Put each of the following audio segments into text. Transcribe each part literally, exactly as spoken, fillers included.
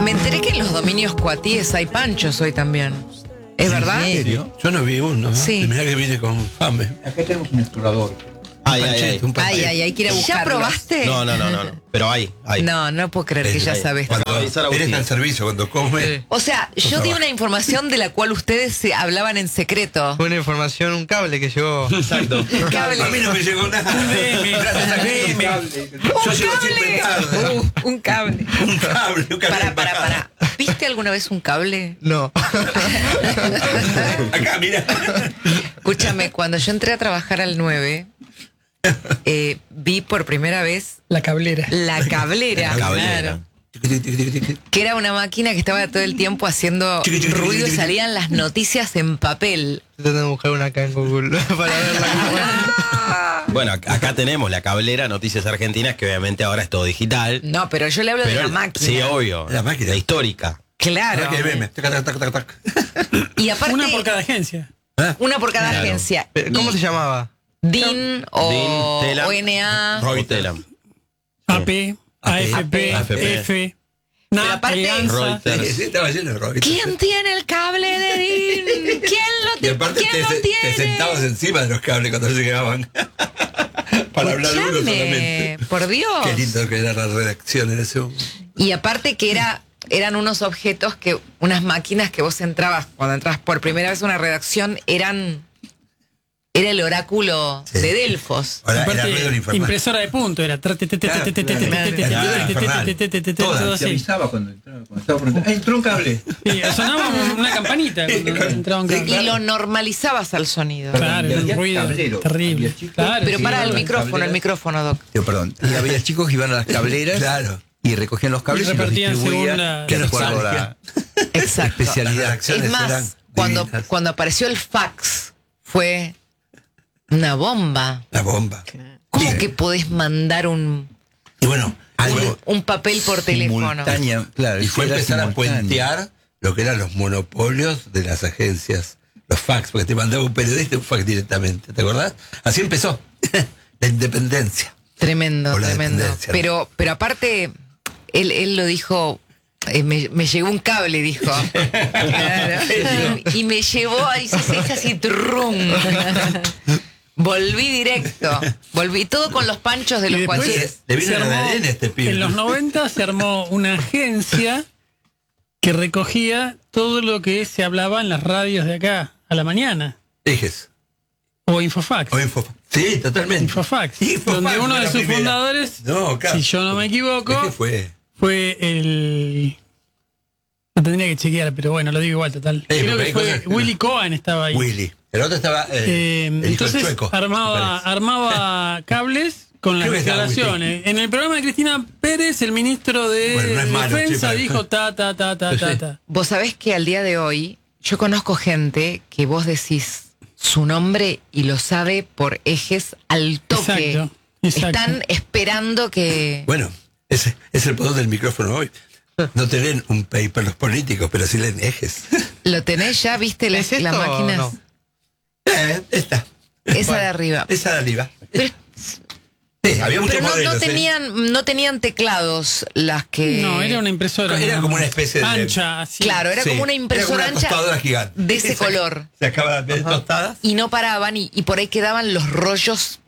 Me enteré que en los dominios cuatíes hay panchos hoy también. ¿Es ¿En verdad? serio? Yo no vi uno, ¿no? Sí. Y mirá que vine con fame. Acá tenemos un explorador. Ay, ay, ay. Un Ay, panchito. ay, hay que ir a buscarlo. ¿Ya probaste? No, no, no, no, no. Pero hay, hay. No, no puedo creer que ya Hay. sabes. Cuando Cuando avisar a Agustín. eres al servicio, cuando come. Sí. O sea, yo Por di favor. una información de la cual ustedes se hablaban en secreto. Fue una información, un cable que llegó. Exacto. Cable. A mí no me llegó nada. Gracias a Clemen. Yo llego siempre tarde. Uh, un cable. Un cable, un cable. Para, para, embajada. para. ¿Viste alguna vez un cable? No. Acá, mira. Escúchame, cuando yo entré a trabajar al nueve, eh, vi por primera vez La cablera. la cablera. La cablera. Claro. Que era una máquina que estaba todo el tiempo haciendo Chiqui, chiqui, ruido y chiqui, chiqui. salían las noticias en papel. Estoy tratando de buscar una acá en Google para verla. Bueno, ac- acá tenemos la cablera Noticias Argentinas, que obviamente ahora es todo digital. No, pero yo le hablo de Pero la máquina. Sí, obvio. La máquina. La histórica. Claro. Ahora que meme. Tac, tac, tac, tac, tac. Y aparte, Una por cada agencia. una por cada Claro. agencia. Pero, ¿cómo Y se llamaba? D I N o D I N, Telam. O N A. O Telam. A P, A F P, A F P. F, Pero N A, aparte- Alianza. Reuters. Sí, sí, estaba lleno de Robert. ¿Quién tiene el cable de D I N? ¿Quién lo, Y ti- aparte ¿quién te, lo te tiene? sentabas encima de los cables cuando llegaban. Para hablar uno Escuchame, solamente. por Dios. Qué lindo que era la redacción en ese momento. Y aparte que era, eran unos objetos que, unas máquinas que vos entrabas, cuando entras por primera vez a una redacción, eran, era el oráculo Sí. de Delfos. Ahora era Aparte, ruido del infernal. impresora de punto era. Claro, Todo Se así. avisaba cuando entraba. Cuando estaba por entrar. ¡Ah, entró un cable! Sí, sonaba una campanita cuando entraba un Y cable. lo normalizabas al sonido. Claro, Y era un había ruido tablero. terrible. Había chicos. Claro, Pero sí. para el las micrófono, el cableras. micrófono, Doc. Yo, perdón. Y había chicos que iban a las cableras Claro. y recogían los cables Y y, los repartían distribuían según la- de acuerdo a la- la Exacto. Las especialidad. redacciones Es eran más, cuando, divinas. cuando apareció el fax, fue una bomba. La bomba. ¿Cómo que podés mandar un, Y bueno, algo. un papel por teléfono? Simultánea, claro. Y fue era empezar a simultáneo. puentear lo que eran los monopolios de las agencias, los fax, porque te mandaba un periodista un fax directamente, ¿te acordás? Así empezó la independencia. Tremendo, O la tremendo. dependencia, ¿no? Pero, pero aparte, él, él lo dijo, eh, me, me llegó un cable, dijo. Claro. Y me llevó ahí, se hizo así, trum. Volví directo. Volví todo con los panchos de Y los después cuaches. Le vino se la armó- de arena este pibe. En los noventa se armó una agencia que recogía todo lo que se hablaba en las radios de acá a la mañana. Ejes. O Infofax. O info. Sí, totalmente. Infofax. Infofax donde uno fue de la sus primera. fundadores, No, claro. si yo no me equivoco, ¿Qué fue? fue el... Lo tendría que chequear, pero bueno, lo digo igual, total. Eh, Creo porque que hay fue cosas que- Willy Cohen estaba ahí. Willy. El otro estaba. Eh, Eh, el hijo del entonces Chueco, me armaba, parece. armaba cables con las Creo que estaba declaraciones. En el programa de Cristina Pérez, el ministro de Bueno, no es malo, Defensa sí, pero- dijo ta, ta, ta, ta, ta, ta. Vos sabés que al día de hoy, yo conozco gente que vos decís su nombre y lo sabe por ejes al toque. Exacto, exacto. Están esperando que... Bueno, ese es el poder del micrófono hoy. No te leen un paper los políticos, pero sí leen ejes. ¿Lo tenés ya? ¿Viste las, ¿Es esto las o máquinas? no? Eh, esta. Esa de arriba. Esa de arriba. Pero, Sí, había muchos pero no, modelos. no ¿eh? tenían, no tenían teclados las que... No, era una impresora. Era como una especie de- ancha, así. Claro, era Sí, como una impresora era como una ancha tostadora gigante. de ese Esa- color. Se acaba de tostadas. Y no paraban y, y por ahí quedaban los rollos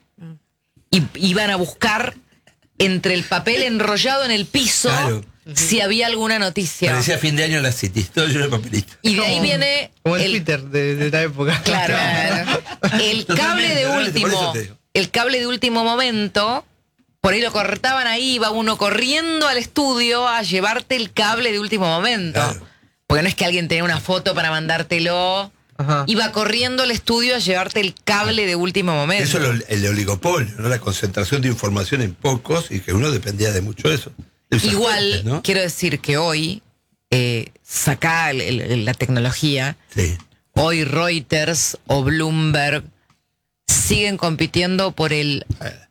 y iban a buscar entre el papel enrollado en el piso Claro. si había alguna noticia. Parecía fin de año en la City. Todo lleno de papelito. Y de ahí viene Como el, el, Twitter de, de la época. claro, el cable de Totalmente, por eso último, te digo. el cable de último momento, por ahí lo cortaban ahí, iba uno corriendo al estudio a llevarte el cable de último momento. Claro. Porque no es que alguien tenía una foto para mandártelo. Ajá. Iba corriendo al estudio a llevarte el cable de último momento. Eso es lo- el oligopolio, ¿no? La concentración de información en pocos y que uno dependía de mucho de eso. De esas Igual, fuentes, ¿no? quiero decir que hoy, eh, saca el- el- la tecnología, Sí. hoy Reuters o Bloomberg siguen compitiendo por el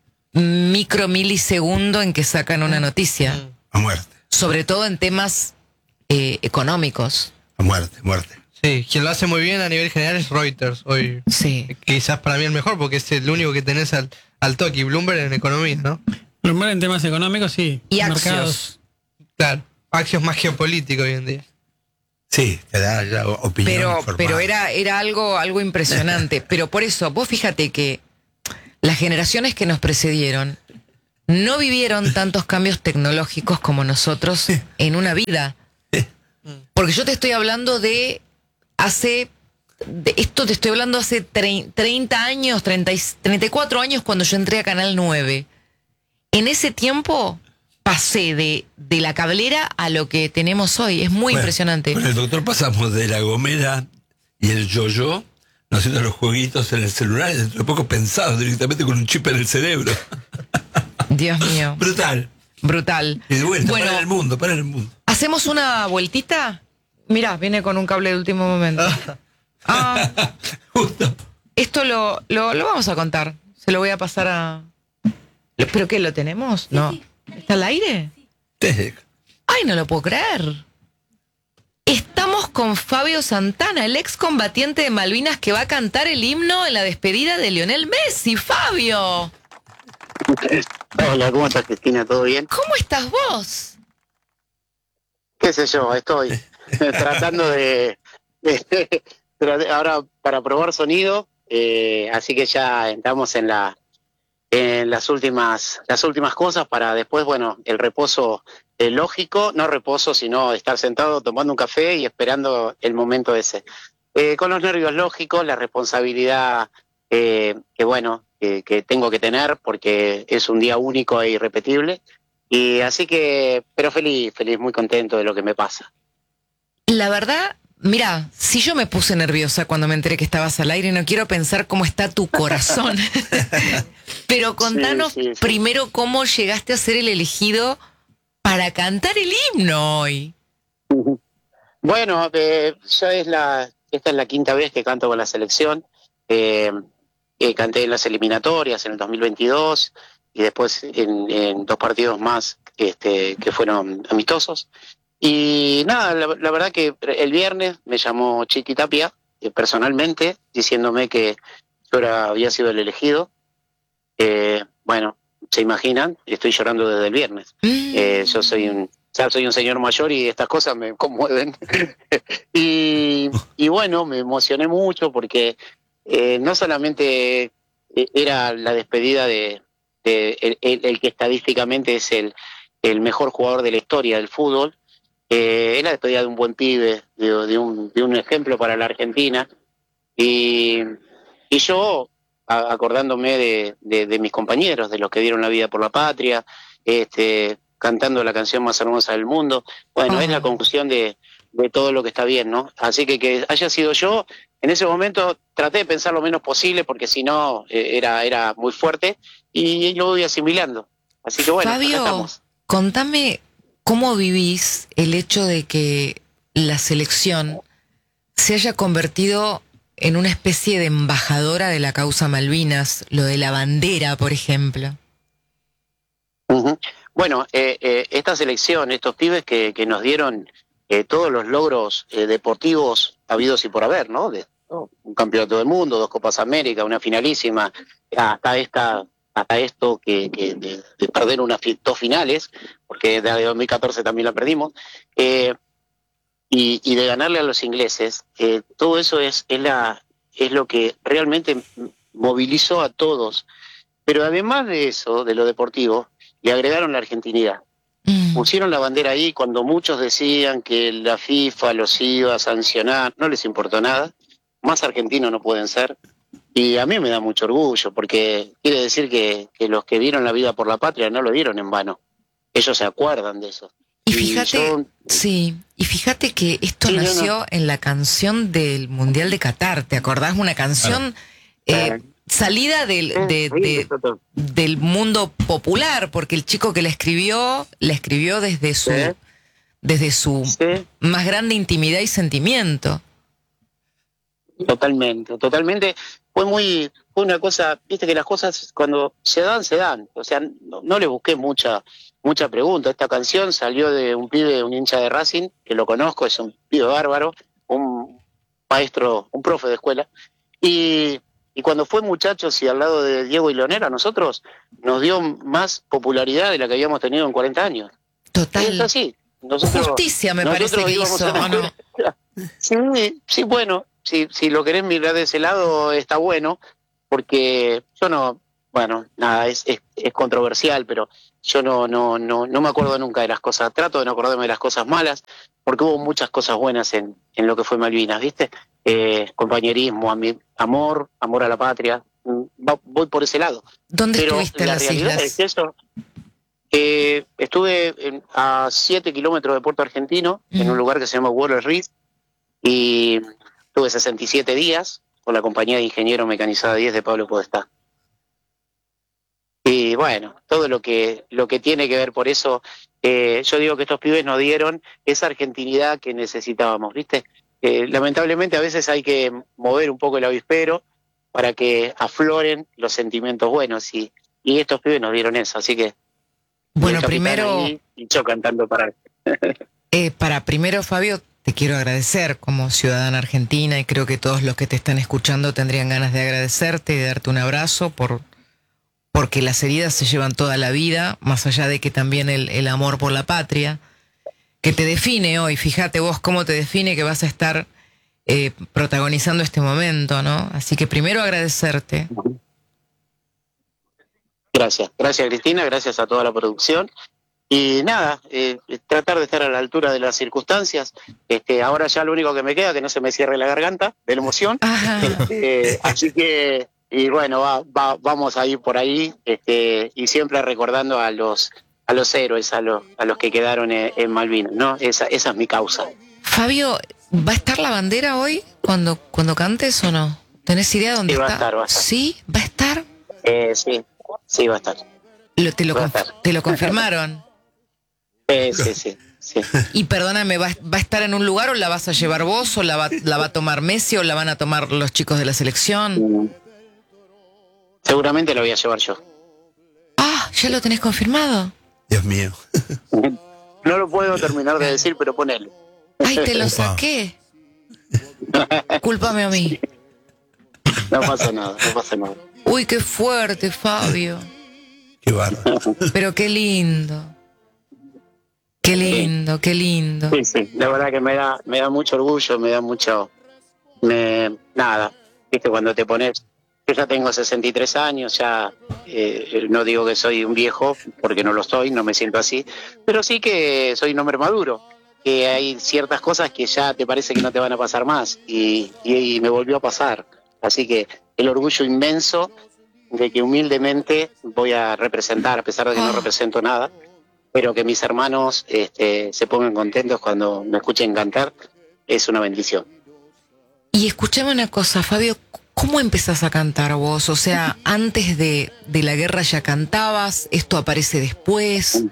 micro milisegundo en que sacan una noticia, A muerte. sobre todo en temas eh, económicos. A muerte, muerte. Sí, quien lo hace muy bien a nivel general es Reuters hoy. Sí. Quizás para mí el mejor porque es el único que tenés al, al toque. Y Bloomberg en economía, ¿no? Bloomberg en temas económicos, sí. Y Mercados. Axios. Claro. Axios más geopolítico hoy en día. Sí, te da ya opinión Pero, informada. pero era, era algo, algo impresionante. Pero por eso, vos fíjate que las generaciones que nos precedieron no vivieron tantos cambios tecnológicos como nosotros en una vida. Porque yo te estoy hablando de hace, de esto te estoy hablando hace treinta años, treinta, treinta y cuatro años cuando yo entré a Canal nueve. En ese tiempo pasé de, de la cablera a lo que tenemos hoy. Es muy Bueno, impresionante. Con el doctor pasamos de la gomera y el yo-yo, no haciendo los jueguitos en el celular, y dentro de poco pensados directamente con un chip en el cerebro. Dios mío. Brutal. Brutal. Y de vuelta, Bueno, para el mundo, para el mundo. ¿hacemos una vueltita? Mirá, viene con un cable de último momento. Ah, Justo. esto lo, lo, lo vamos a contar. Se lo voy a pasar a... ¿Pero qué, lo tenemos? No. ¿Está al aire? Sí. Ay, no lo puedo creer. Estamos con Fabio Santana, el excombatiente de Malvinas que va a cantar el himno en la despedida de Lionel Messi. Fabio, Hola, ¿cómo estás, Cristina? ¿Todo bien? ¿cómo estás vos? ¿Qué sé yo? Estoy tratando de, de- de- ahora para probar sonido, eh, así que ya entramos en la en las últimas las últimas cosas para después, bueno, el reposo eh, lógico, no reposo, sino estar sentado tomando un café y esperando el momento ese. Eh, con los nervios lógicos, la responsabilidad eh, que bueno, que, que tengo que tener porque es un día único e irrepetible. Y así que, pero feliz, feliz, muy contento de lo que me pasa. La verdad, mira, si yo me puse nerviosa cuando me enteré que estabas al aire, no quiero pensar cómo está tu corazón. Pero contanos Sí, sí, sí. primero cómo llegaste a ser el elegido para cantar el himno hoy. Bueno, eh, ya es la, esta es la quinta vez que canto con la selección. Eh, eh, canté en las eliminatorias en el dos mil veintidós y después en, en dos partidos más este, que fueron amistosos. Y nada, la, la verdad que el viernes me llamó Chiqui Tapia eh, personalmente diciéndome que yo era, había sido el elegido. Eh, bueno, se imaginan, estoy llorando desde el viernes. Eh, yo soy un, ya soy un señor mayor y estas cosas me conmueven. y, y bueno, me emocioné mucho porque eh, no solamente era la despedida de, de el, el, el que estadísticamente es el, el mejor jugador de la historia del fútbol, eh, es la despedida de un buen pibe, de, de, un, de un ejemplo para la Argentina. Y, y yo, a, acordándome de, de, de mis compañeros, de los que dieron la vida por la patria, este, cantando la canción más hermosa del mundo, bueno, Ah. es la conclusión de, de todo lo que está bien, ¿no? Así que que haya sido yo, en ese momento traté de pensar lo menos posible porque si no eh, era, era muy fuerte y lo voy asimilando. Así que bueno, acá Fabio, estamos. contame cómo vivís el hecho de que la selección se haya convertido en una especie de embajadora de la causa Malvinas, lo de la bandera, por ejemplo. Ujú. Bueno, eh, eh, esta selección, estos pibes que, que nos dieron eh, todos los logros eh, deportivos habidos y por haber, ¿no? De, ¿no? Un campeonato del mundo, dos Copas América, una finalísima, hasta esta, hasta esto que, que de, de perder unas fi- dos finales, porque desde dos mil catorce también la perdimos, eh, y, y de ganarle a los ingleses, eh, todo eso es, es, la, es lo que realmente movilizó a todos. Pero además de eso, de lo deportivo, le agregaron la argentinidad. Mm. Pusieron la bandera ahí cuando muchos decían que la FIFA los iba a sancionar, no les importó nada, más argentinos no pueden ser, y a mí me da mucho orgullo, porque quiere decir que, que los que dieron la vida por la patria no lo dieron en vano, ellos se acuerdan de eso. Y fíjate, yo- sí, y fíjate que esto Sí, no, nació no. en la canción del Mundial de Qatar, ¿te acordás? Una canción eh, salida del, de- Ahí de- empezó todo. del mundo popular, porque el chico que la escribió, la escribió desde su, Sí. desde su Sí. más grande intimidad y sentimiento. Totalmente, totalmente. Fue muy, fue una cosa, viste que las cosas cuando se dan, se dan. O sea, no, no le busqué mucha, mucha pregunta. Esta canción salió de un pibe, un hincha de Racing, que lo conozco, es un pibe bárbaro, un maestro, un profe de escuela. Y, y cuando fue Muchachos y al lado de Diego y Leonel, a nosotros nos dio más popularidad de la que habíamos tenido en cuarenta años. Es Total. así. nosotros, Justicia me nosotros parece que íbamos hizo, a la ¿o no? escuela. Sí, sí, bueno, si, si lo querés mirar de ese lado está bueno, porque yo no, bueno, nada, es, es, es controversial, pero yo no, no, no, no me acuerdo nunca de las cosas, trato de no acordarme de las cosas malas, porque hubo muchas cosas buenas en, en lo que fue Malvinas, ¿viste? Eh, compañerismo, ami- amor, amor a la patria, mm, va- voy por ese lado. ¿Dónde Pero estuviste en la las realidad islas? es que eso, eh, estuve en- a siete kilómetros de Puerto Argentino, en Mm. un lugar que se llama Water Reef, y tuve sesenta y siete días con la compañía de ingeniero mecanizada diez de Pablo Podestá. Y bueno, todo lo que lo que tiene que ver por eso, eh, yo digo que estos pibes nos dieron esa argentinidad que necesitábamos, ¿viste? Eh, lamentablemente a veces hay que mover un poco el avispero para que afloren los sentimientos buenos y, y estos pibes nos dieron eso, así que Bueno, el capitán primero, ahí y yo cantando para eh, para primero, Fabio, te quiero agradecer como ciudadana argentina y creo que todos los que te están escuchando tendrían ganas de agradecerte y de darte un abrazo por porque las heridas se llevan toda la vida, más allá de que también el, el amor por la patria, que te define hoy. Fíjate vos cómo te define que vas a estar eh, protagonizando este momento, ¿no? Así que primero agradecerte. Gracias, gracias Cristina, gracias a toda la producción. Y nada, eh, tratar de estar a la altura de las circunstancias. Este, ahora ya lo único que me queda, que no se me cierre la garganta de la emoción. Ajá. Eh, así que, y bueno, va, va, vamos a ir por ahí, este, y siempre recordando a los a los héroes, a los, a los que quedaron en, en Malvinas, ¿no? Esa, esa es mi causa. Fabio, ¿va a estar la bandera hoy cuando, cuando cantes o no? ¿Tenés idea dónde Sí, va a está? estar, va a estar. ¿Sí? ¿Va a estar? Eh, sí, sí va a estar. Lo- te, lo Va a conf- estar. te lo confirmaron. Eh, sí, sí, sí. Y perdóname, ¿va, ¿va a estar en un lugar o la vas a llevar vos o la va, la va a tomar Messi o la van a tomar los chicos de la selección? Mm. Seguramente lo voy a llevar yo. Ah, ¿ya lo tenés confirmado? Dios mío. No lo puedo terminar de decir, pero ponele. Ay, te lo Upa. saqué. Cúlpame a mí. No pasa nada, no pasa nada. Uy, qué fuerte, Fabio. Qué bárbaro. Pero qué lindo. Qué lindo, qué lindo. Sí, sí, la verdad que me da, me da mucho orgullo, me da mucho, me, nada, viste, cuando te pones, yo ya tengo sesenta y tres años, ya eh, no digo que soy un viejo, porque no lo soy, no me siento así, pero sí que soy un hombre maduro, que hay ciertas cosas que ya te parece que no te van a pasar más, y, y, y me volvió a pasar, así que el orgullo inmenso de que humildemente voy a representar, a pesar de que no Ah. represento nada, pero que mis hermanos este, se pongan contentos cuando me escuchen cantar, es una bendición. Y escuchame una cosa, Fabio, ¿cómo empezás a cantar vos? O sea, antes de, de la guerra ya cantabas, esto aparece después.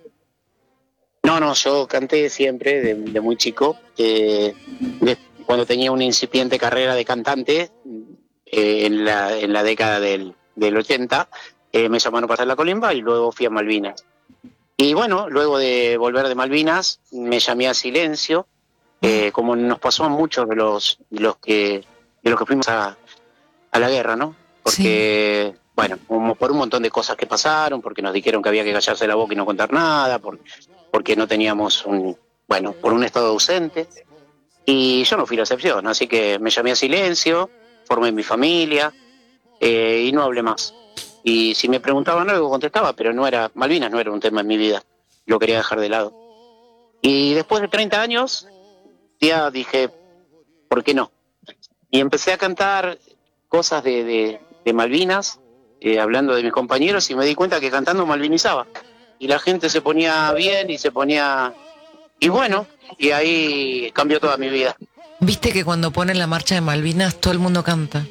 No, no, yo canté siempre, de, de muy chico, eh, de- cuando tenía una incipiente carrera de cantante, eh, en, la, en la década del, del ochenta, eh, me llamaron para hacer la colimba y luego fui a Malvinas. Y bueno, luego de volver de Malvinas, me llamé a Silencio, eh, como nos pasó a muchos de los, de los que de los que fuimos a, a la guerra, ¿no? Porque, bueno, como por un montón de cosas que pasaron, porque nos dijeron que había que callarse la boca y no contar nada, por, porque no teníamos un, bueno, por un estado ausente. Y yo no fui la excepción, así que me llamé a Silencio, formé mi familia, eh, y no hablé más. Y si me preguntaban algo, contestaba, pero no era, Malvinas no era un tema en mi vida, lo quería dejar de lado. Y después de treinta años, ya dije, ¿por qué no? Y empecé a cantar cosas de, de, de Malvinas, eh, hablando de mis compañeros, y me di cuenta que cantando malvinizaba. Y la gente se ponía bien y se ponía... Y bueno, y ahí cambió toda mi vida. Viste que cuando ponen la marcha de Malvinas todo el mundo canta.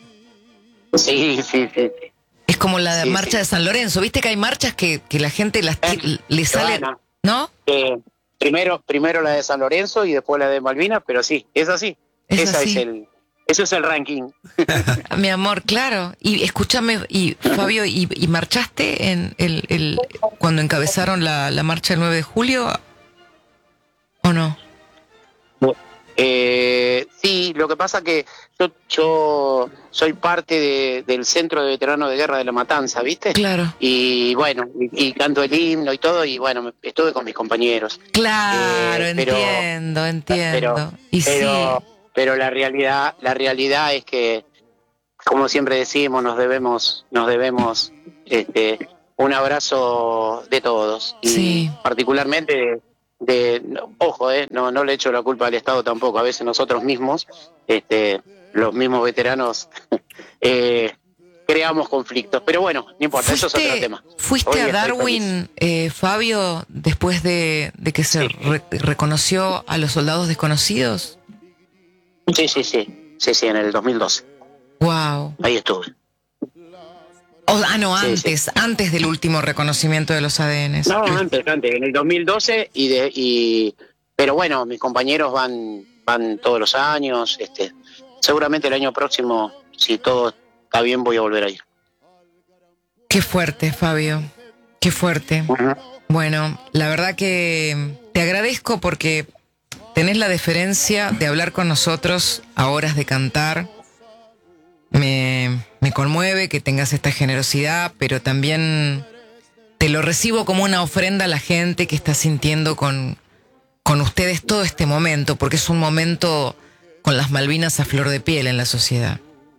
Sí, sí, sí. Es como la Sí, marcha sí. de San Lorenzo. Viste que hay marchas que, que la gente las ti- le sale, Bueno. ¿no? Eh, primero, primero la de San Lorenzo y después la de Malvinas, pero sí, es así. Es Esa así. es el, ese es el ranking. Mi amor, claro. Y escúchame, y Fabio, ¿y, y marchaste en el, el cuando encabezaron la, la marcha del nueve de julio? ¿O no? Eh, sí, lo lo que pasa que yo, yo soy parte de- del Centro de Veteranos de Guerra de La Matanza, ¿viste? Claro, Y bueno, y, y canto el himno y todo, y bueno, me- estuve con mis compañeros. claro, Eh, pero- entiendo, entiendo. pero- y Pero, sí, pero la realidad, la realidad es que, como siempre decimos, nos debemos, nos debemos este, un abrazo de todos. Y Sí. particularmente de, de- no, ojo, eh, no, no le echo la culpa al Estado tampoco. A veces nosotros mismos, este, los mismos veteranos, eh, creamos conflictos. Pero bueno, no importa, eso es otro ¿Fuiste, tema. fuiste Hoy a estoy Darwin, eh, Fabio, después de, de que se Sí. re- reconoció a los soldados desconocidos? Sí, sí, sí, sí, sí, en el dos mil doce. Wow. Ahí estuve. Oh, ah, no, Sí, antes, antes del último reconocimiento de los A D Ns. No, antes, antes, en el dos mil doce y de y pero bueno, mis compañeros van van todos los años, este, seguramente el año próximo, si todo está bien, voy a volver a ir. Qué fuerte, Fabio. Qué fuerte. Ujú. Bueno, la verdad que te agradezco porque tenés la deferencia de hablar con nosotros a horas de cantar. Me, me conmueve que tengas esta generosidad, pero también te lo recibo como una ofrenda a la gente que está sintiendo con, con ustedes todo este momento, porque es un momento con las Malvinas a flor de piel en la sociedad.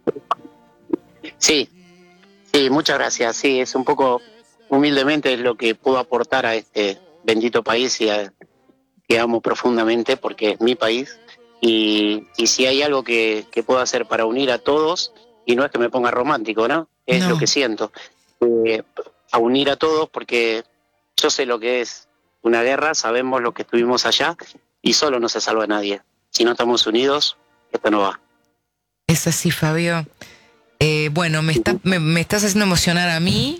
Sí, sí, muchas gracias. Sí, es un poco humildemente es lo que puedo aportar a este bendito país y a, que amo profundamente porque es mi país. Y, y si hay algo que, que puedo hacer para unir a todos, y no es que me ponga romántico, ¿no? Es No. lo que siento. Eh, a unir a todos porque yo sé lo que es una guerra, sabemos lo que estuvimos allá y solo no se salva a nadie. Si no estamos unidos, esto no va. Es así, Fabio. Eh, bueno, me, está, me, me estás haciendo emocionar a mí.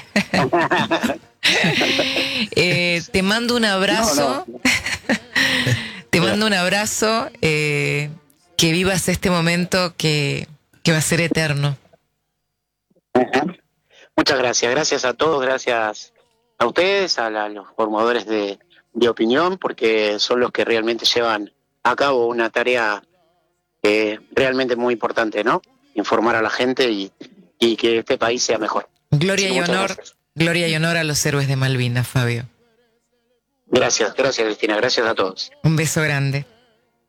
Eh, te mando un abrazo. No, no. Te mando un abrazo. eh, que vivas este momento que, que va a ser eterno. Ujú. Muchas gracias, gracias a todos, gracias a ustedes, a, la- a los formadores de, de opinión, porque son los que realmente llevan a cabo una tarea eh, realmente muy importante, ¿no? Informar a la gente y, y que este país sea mejor. Gloria Sí, y muchas honor, gracias. gloria y honor a los héroes de Malvinas, Fabio. Gracias, gracias Cristina, gracias a todos. Un beso grande.